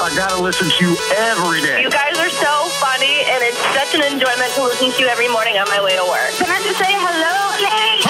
I gotta listen to you every day. You guys are so funny, and it's such an enjoyment to listen to you every morning on my way to work. Can I just say hello, Nate?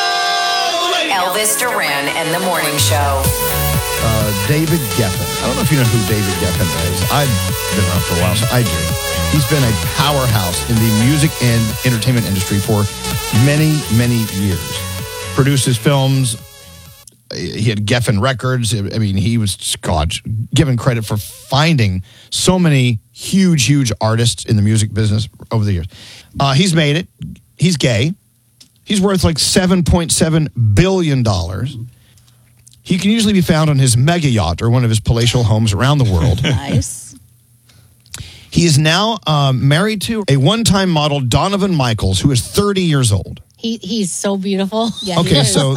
Elvis Duran and the Morning Show. David Geffen. I don't know if you know who David Geffen is. I've been around for a while, so I do. He's been a powerhouse in the music and entertainment industry for many, many years. Produces films. He had Geffen Records. I mean, he was, given credit for finding so many huge, huge artists in the music business over the years. He's made it. He's gay. He's worth like $7.7 billion. He can usually be found on his mega yacht or one of his palatial homes around the world. Nice. He is now married to a one-time model, Donovan Michaels, who is 30 years old. He's so beautiful. Yeah, Okay, so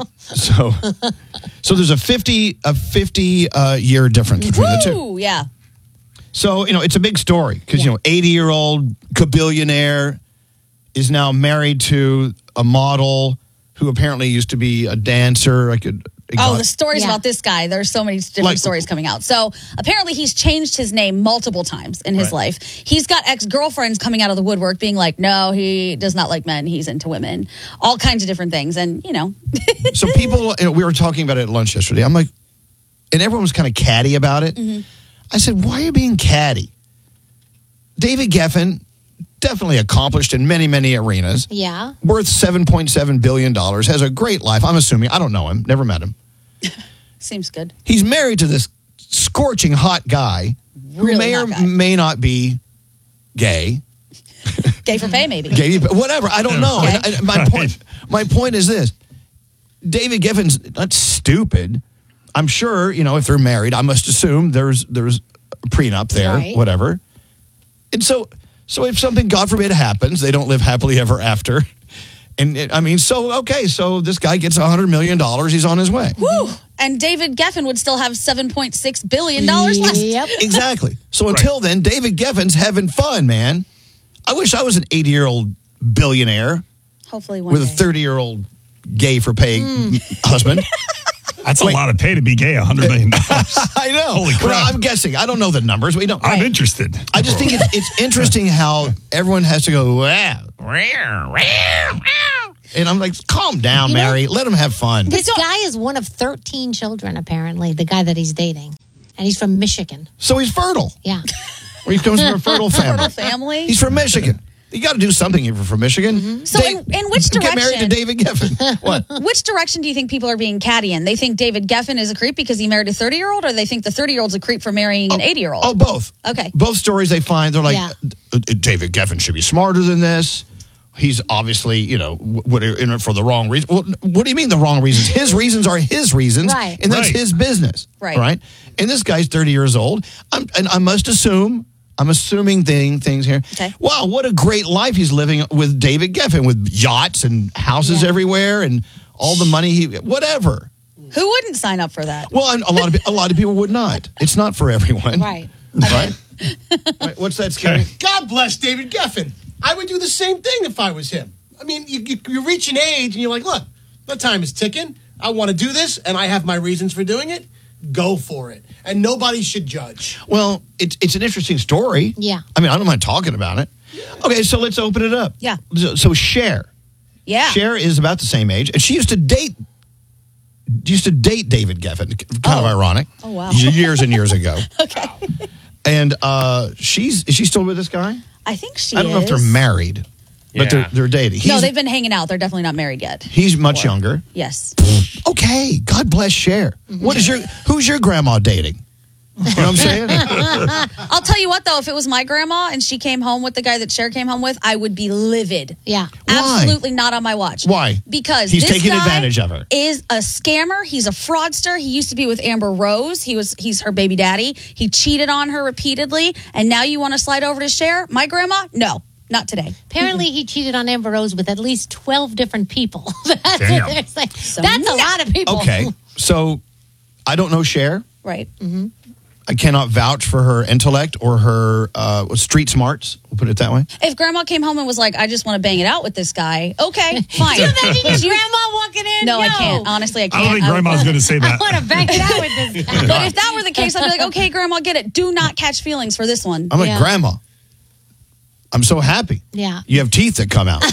there's a 50 year difference between the two. Ooh, yeah. So, it's a big story because, 80-year-old kabillionaire is now married to a model who apparently used to be a dancer. The stories about this guy. There's so many different stories coming out. So apparently he's changed his name multiple times in his life. He's got ex-girlfriends coming out of the woodwork being like, no, he does not like men. He's into women. All kinds of different things. And, So people, we were talking about it at lunch yesterday. I'm like, and everyone was kind of catty about it. Mm-hmm. I said, why are you being catty? David Geffen, definitely accomplished in many, many arenas. Yeah. Worth $7.7 billion. Has a great life. I'm assuming. I don't know him. Never met him. seems good. He's married to this scorching hot guy who may or may not be gay. Gay for pay, maybe. Gay, whatever. I don't know. Okay. My point is this. David Geffen's not stupid. I'm sure, if they're married, I must assume there's a prenup there, whatever. And so if something, God forbid, happens, they don't live happily ever after. And so this guy gets $100 million. He's on his way. Woo! And David Geffen would still have $7.6 billion left. Yep. Exactly. So until then, David Geffen's having fun, man. I wish I was an 80-year-old billionaire. Hopefully one with day. a 30-year-old gay for pay husband. That's a lot of pay to be gay, $100 million. I know. Holy crap. Well, I'm guessing. I don't know the numbers. We don't. I'm interested. I just think it's interesting how everyone has to go, wow. And I'm like, calm down, Mary. Let him have fun. This guy is one of 13 children, apparently, the guy that he's dating. And he's from Michigan. So he's fertile. Yeah. Or he comes from a fertile family. Fertile family. He's from Michigan. You got to do something if you're from Michigan. Mm-hmm. So in which direction? Get married to David Geffen. What? Which direction do you think people are being catty in? They think David Geffen is a creep because he married a 30-year-old, or they think the 30-year's a creep for marrying an 80-year-old? Oh, both. Okay. Both stories they find, they're like, David Geffen should be smarter than this. He's obviously, in it for the wrong reason. Well, what do you mean the wrong reasons? His reasons are his reasons, and that's his business. Right. And this guy's 30 years old. I'm assuming things here. Okay. Wow, what a great life he's living with David Geffen, with yachts and houses everywhere and all the money whatever. Who wouldn't sign up for that? Well, a lot of people would not. It's not for everyone. Right. Right? What's that, Scary? God bless David Geffen. I would do the same thing if I was him. I mean, you reach an age and you're like, look, the time is ticking. I want to do this, and I have my reasons for doing it. Go for it. And nobody should judge. Well, it's an interesting story. Yeah. I mean, I don't mind talking about it. Okay, so let's open it up. Yeah. So Cher. Yeah. Cher is about the same age, and she used to date David Geffen. Kind of ironic. Oh, wow. Years and years ago. Okay. And is she still with this guy? I think she is. I don't know if they're married, but they're dating. No, they've been hanging out. They're definitely not married yet. He's much younger. Yes. Okay, God bless Cher. Who's your grandma dating? You know what I'm saying? I'll tell you what, though, if it was my grandma and she came home with the guy that Cher came home with, I would be livid. Yeah. Absolutely not on my watch. Why? Because he's this taking guy advantage of her. Is a scammer. He's a fraudster. He used to be with Amber Rose. He's her baby daddy. He cheated on her repeatedly, and now you want to slide over to Cher? My grandma? No. Not today. Apparently, he cheated on Amber Rose with at least 12 different people. That's a lot of people. Okay, so I don't know Cher. Right. Mm-hmm. I cannot vouch for her intellect or her street smarts. We'll put it that way. If grandma came home and was like, I just want to bang it out with this guy, okay, fine. Can you imagine your grandma walking in? No, I can't. Honestly, I can't. I don't think grandma's going to say I that. want to bang it out with this guy. But if that were the case, I'd be like, okay, grandma, get it. Do not catch feelings for this one. I'm like, Yeah. Grandma, I'm so happy. Yeah. You have teeth that come out.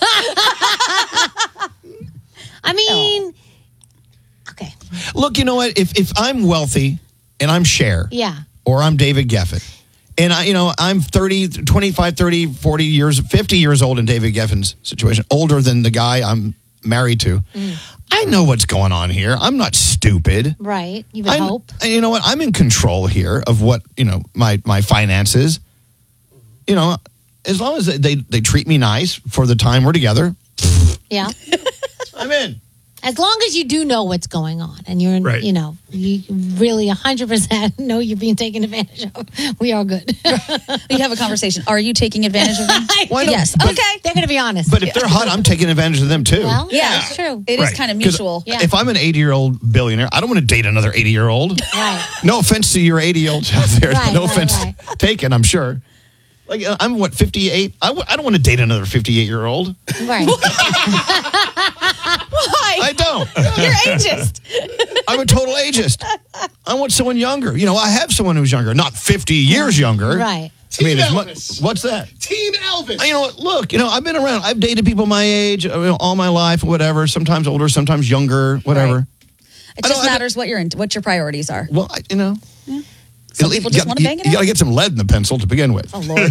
I mean, okay. Look, you know what? If I'm wealthy and I'm Cher, Yeah. or I'm David Geffen, and I'm 25, 30, 40 years, 50 years old in David Geffen's situation, older than the guy I'm married to. I know what's going on here. I'm not stupid. Right. You would hope. You know what? I'm in control here of what, my finances. As long as they treat me nice for the time we're together, Yeah. I'm in. As long as you do know what's going on and you're, Right. you really 100% know you're being taken advantage of, we are good. You have a conversation. Are you taking advantage of them? Why not? Yes. But- Okay. They're going to be honest. But if they're hot, I'm taking advantage of them too. Well, Yeah. that's true. It is Right. kind of 'Cause mutual. Yeah. If I'm an 80-year-old billionaire, I don't want to date another 80-year-old. Right. No offense to your 80-year-olds out there. Right, No right, offense right. taken, I'm sure. Like, I'm 58? I don't want to date another 58-year-old. Right. Why? I don't. You're ageist. I'm a total ageist. I want someone younger. I have someone who's younger, not 50 years younger. Right. I mean, Team as much, Elvis. what's that? Team Elvis. You know what? Look, I've been around. I've dated people my age, all my life, whatever. Sometimes older, sometimes younger, whatever. It just matters what what your priorities are. Well, Some people just want to bang it You got out. to get some lead in the pencil to begin with. Oh, Lord.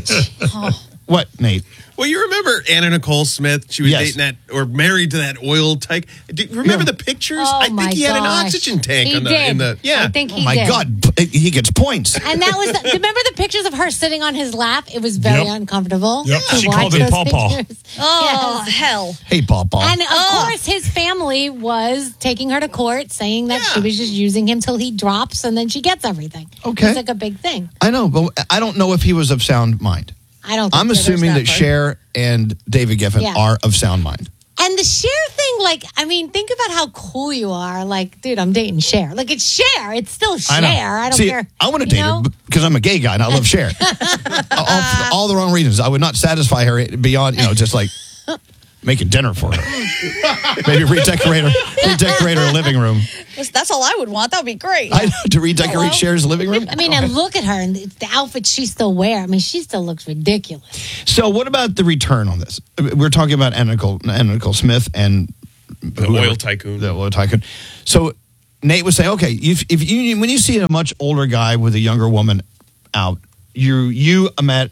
What, Nate? Well, you remember Anna Nicole Smith? She was Yes. dating married to that oil tyke. Remember the pictures? Oh, I think he had an my oxygen tank He on did. in the yeah. I think he Oh my did. God, he gets points. And that was, remember the pictures of her sitting on his lap? It was very Yep. uncomfortable. Yep. to She watch called him those Paw Paw. pictures. Oh, Yes. hell. Hey, Papa. And of course, his family was taking her to court, saying that she was just using him till he drops, and then she gets everything. Okay. It's like a big thing. I know, but I don't know if he was of sound mind. I don't. Think I'm so. There's assuming that part. Cher and David Geffen Yeah. are of sound mind. And the Cher thing, think about how cool you are. Like, dude, I'm dating Cher. Like, it's Cher. It's still Cher. I know. I don't See, care. I want to You date know? her because I'm a gay guy and I love Cher. all the wrong reasons. I would not satisfy her beyond, just like making dinner for her. Maybe redecorate her living room. That's all I would want. That would be great. To redecorate Cher's living room. I mean, and look at her and the outfit she still wears. I mean, she still looks ridiculous. So, what about the return on this? We're talking about Anna Nicole Smith and The oil tycoon. The oil tycoon. So, Nate would say, okay, when you see a much older guy with a younger woman out, your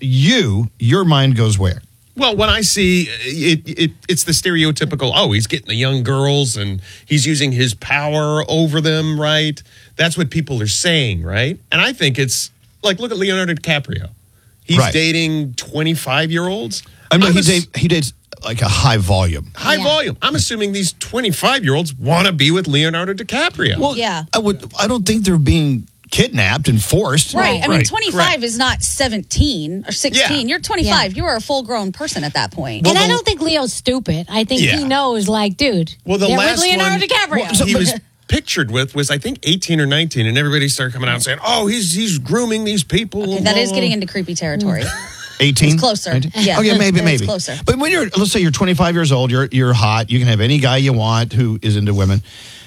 mind goes where? Well, when I see it's the stereotypical, he's getting the young girls and he's using his power over them, right? That's what people are saying, right? And I think it's like, look at Leonardo DiCaprio. He's Right. dating 25-year-olds. I mean, he dates like a high volume. High volume. I'm assuming these 25-year-olds want to be with Leonardo DiCaprio. Well, yeah. I don't think they're being kidnapped and forced. Right. I mean, Right. 25 Correct. is not 17 or 16. Yeah. You're 25. You are a full grown person at that point. And I don't think Leo's stupid. I think Yeah. he knows, like, dude, Well, the they're last with Leonardo one DiCaprio. he was pictured with was, I think, 18 or 19, and everybody started coming out and saying, he's grooming these people. That is getting into creepy territory. 18? It's closer. 19? Yeah. Okay, maybe. It's closer. But when let's say you're 25 years old, you're hot, you can have any guy you want who is into women.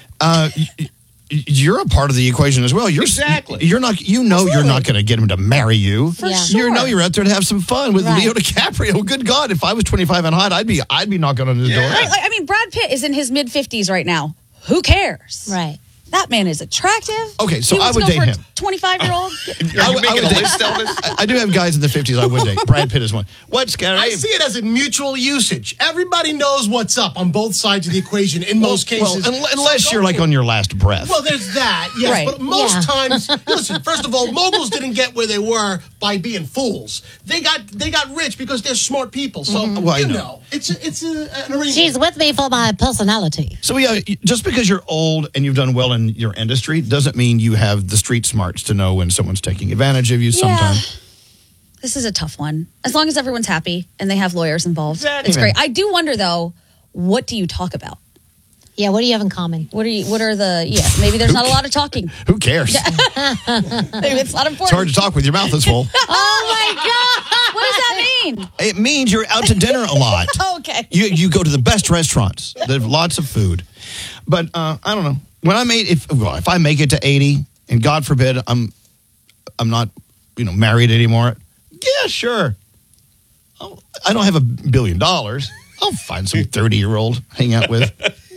You're a part of the equation as well. Exactly. You're not. You're not going to get him to marry you. For sure. You're out there to have some fun with Right. Leo DiCaprio. Good God, if I was 25 and hot, I'd be knocking on his door. Right, I mean, Brad Pitt is in his mid 50s right now. Who cares? Right. That man is attractive. Okay, so He I wants would to go date for him. a 25-year-old. Are you making a list, Elvis? I do have guys in the 50s I would date. Brad Pitt is one. What's Gary? I see it as a mutual usage. Everybody knows what's up on both sides of the equation in most cases. Well, unless So you're go like for it. on your last breath. Well, there's that, yes. Right. But most Yeah. times, listen, first of all, moguls didn't get where they were by being fools. They got rich because they're smart people. So, Well, I you know. know, it's an arrangement. She's with me for my personality. So just because you're old and you've done well in your industry doesn't mean you have the street smarts to know when someone's taking advantage of you sometimes. This is a tough one. As long as everyone's happy and they have lawyers involved, Exactly. it's great. I do wonder, though, what do you talk about? Yeah, what do you have in common? Maybe there's not a lot of talking. Who cares? Maybe it's not important. It's hard to talk with your mouth is full. Oh my God. What does that mean? It means you're out to dinner a lot. Okay. You go to the best restaurants. There's lots of food. But I don't know. When if I make it to 80, and God forbid I'm not married anymore. Yeah, sure. I don't have $1 billion. I'll find some 30-year-old hang out with.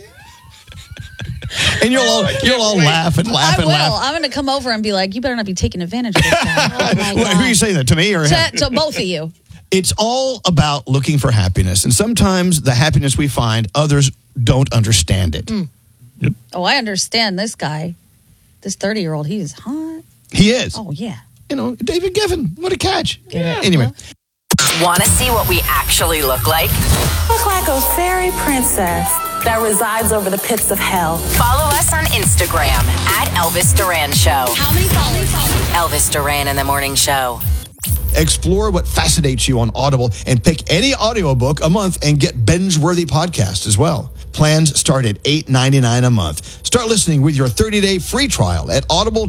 And you'll all laugh and laugh and laugh. I'm going to come over and be like, you better not be taking advantage of this guy. Oh my God. Who are you saying that to me or to both of you? It's all about looking for happiness, and sometimes the happiness we find, others don't understand it. Yep. Oh, I understand this guy. This 30-year-old, he's hot. He is. Oh yeah. David Geffen. What a catch. Yeah. Anyway. Want to see what we actually look like? Look like a fairy princess that resides over the pits of hell. Follow us on Instagram at Elvis Duran Show. How many followers? Elvis Duran in the Morning Show. Explore what fascinates you on Audible and pick any audiobook a month and get binge-worthy podcasts as well. Plans start at $8.99 a month. Start listening with your 30-day free trial at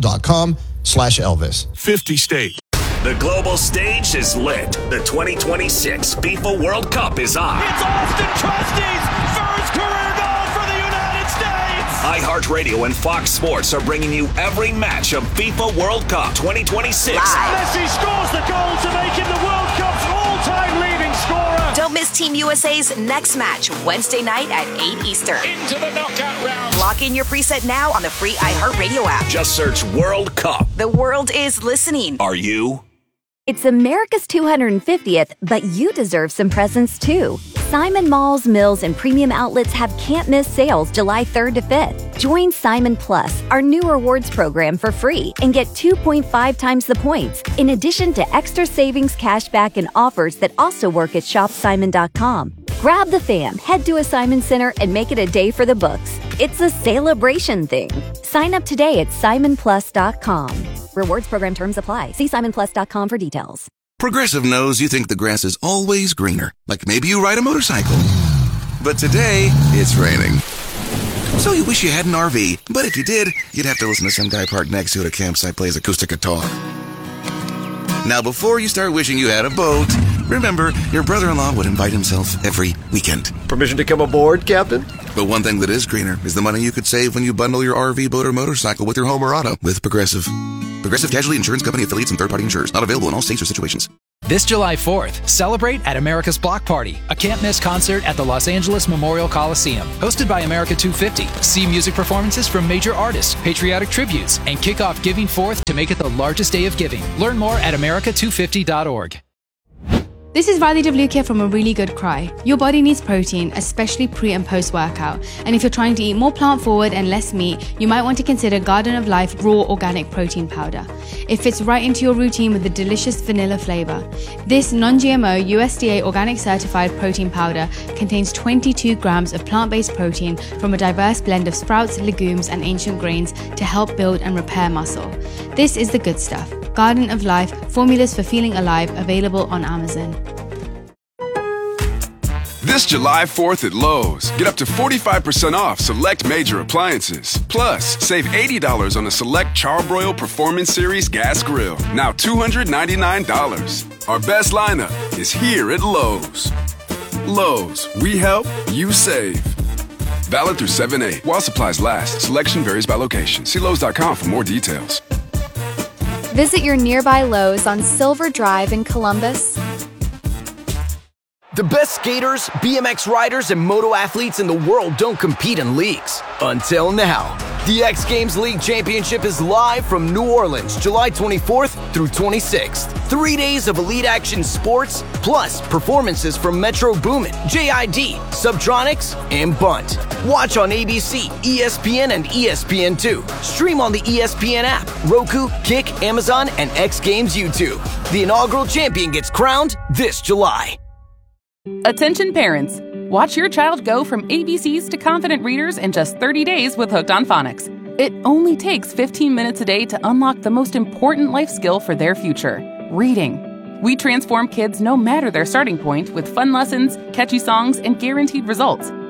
audible.com/Elvis. 50 states. The global stage is lit. The 2026 FIFA World Cup is on. It's Austin Trusty's first career goal for the United States. iHeartRadio and Fox Sports are bringing you every match of FIFA World Cup 2026. Messi scores the goal to make him the World Cup's all-time leading scorer. Don't miss Team USA's next match Wednesday night at 8 Eastern. Into the knockout round. Lock in your preset now on the free iHeartRadio app. Just search World Cup. The world is listening. Are you? It's America's 250th, but you deserve some presents too. Simon Malls, Mills, and Premium Outlets have can't-miss sales July 3rd to 5th. Join Simon Plus, our new rewards program, for free and get 2.5 times the points, in addition to extra savings, cashback, and offers that also work at shopsimon.com. Grab the fam, head to a Simon Center, and make it a day for the books. It's a celebration thing. Sign up today at simonplus.com. Rewards program terms apply. See simonplus.com for details. Progressive knows you think the grass is always greener, like maybe you ride a motorcycle. But today, it's raining. So you wish you had an RV, but if you did, you'd have to listen to some guy parked next to you at a campsite plays acoustic guitar. Now, before you start wishing you had a boat, remember, your brother-in-law would invite himself every weekend. Permission to come aboard, Captain? But one thing that is greener is the money you could save when you bundle your RV, boat, or motorcycle with your home or auto with Progressive. Progressive Casualty Insurance Company affiliates and third-party insurers. Not available in all states or situations. This July 4th, celebrate at America's Block Party, a can't-miss concert at the Los Angeles Memorial Coliseum. Hosted by America 250. See music performances from major artists, patriotic tributes, and kick off Giving 4th to make it the largest day of giving. Learn more at america250.org. This is Radhi Devlukia from A Really Good Cry. Your body needs protein, especially pre and post workout. And if you're trying to eat more plant forward and less meat, you might want to consider Garden of Life Raw Organic Protein Powder. It fits right into your routine with a delicious vanilla flavor. This non-GMO USDA organic certified protein powder contains 22 grams of plant-based protein from a diverse blend of sprouts, legumes, and ancient grains to help build and repair muscle. This is the good stuff. Garden of Life, formulas for feeling alive, available on Amazon. This July 4th at Lowe's, get up to 45% off select major appliances. Plus, save $80 on a select Charbroil Performance Series gas grill, now $299. Our best lineup is here at Lowe's. Lowe's, we help, you save. Valid through 7/8. While supplies last, selection varies by location. See Lowe's.com for more details. Visit your nearby Lowe's on Silver Drive in Columbus. The best skaters, BMX riders, and moto athletes in the world don't compete in leagues. Until now. The X Games League Championship is live from New Orleans, July 24th through 26th. 3 days of elite action sports, plus performances from Metro Boomin, JID, Subtronics, and Bunt. Watch on ABC, ESPN, and ESPN2. Stream on the ESPN app, Roku, Kick, Amazon, and X Games YouTube. The inaugural champion gets crowned this July. Attention parents. Watch your child go from ABCs to confident readers in just 30 days with Hooked on Phonics. It only takes 15 minutes a day to unlock the most important life skill for their future, reading. We transform kids no matter their starting point with fun lessons, catchy songs, and guaranteed results.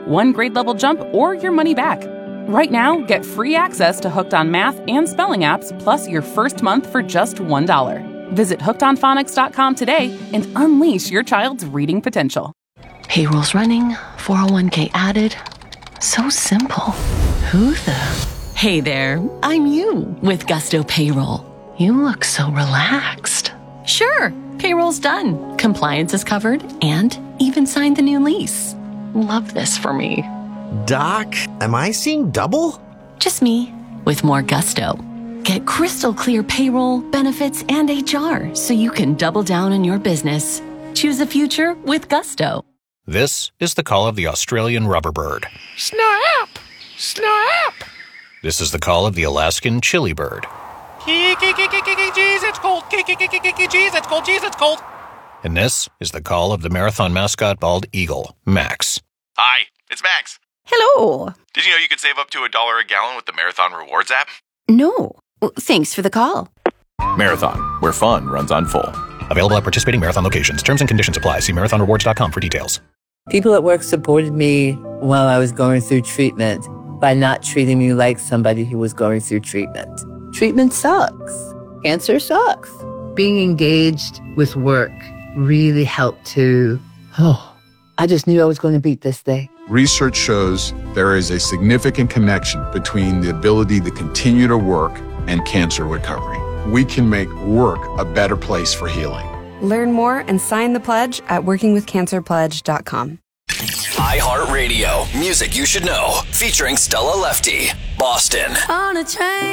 one grade level jump, or your money back. Right now, get free access to Hooked on Math and spelling apps, plus your first month for just $1. Visit hookedonphonics.com today and unleash your child's reading potential. Payroll's running, 401k added. So simple. Who the? Hey there, I'm you with Gusto Payroll. You look so relaxed. Sure, payroll's done, compliance is covered, and even signed the new lease. Love this for me. Doc, am I seeing double? Just me, with more gusto. Get crystal clear payroll, benefits, and HR so you can double down on your business. Choose a future with Gusto. This is the call of the Australian rubber bird. Snap! Snap! This is the call of the Alaskan chili bird. Jeez, it's cold. Jeez, it's cold. Jeez, it's cold. And this is the call of the marathon mascot bald eagle, Max. Hi, it's Max. Hello. Did you know you could save up to $1 a gallon with the Marathon Rewards app? No. Thanks for the call. Marathon, where fun runs on full. Available at participating Marathon locations. Terms and conditions apply. See marathonrewards.com for details. People at work supported me while I was going through treatment by not treating me like somebody who was going through treatment. Treatment sucks. Cancer sucks. Being engaged with work really helped to, I just knew I was going to beat this thing. Research shows there is a significant connection between the ability to continue to work and cancer recovery. We can make work a better place for healing. Learn more and sign the pledge at workingwithcancerpledge.com. iHeartRadio, music you should know, featuring Stella Lefty, Boston. On a train.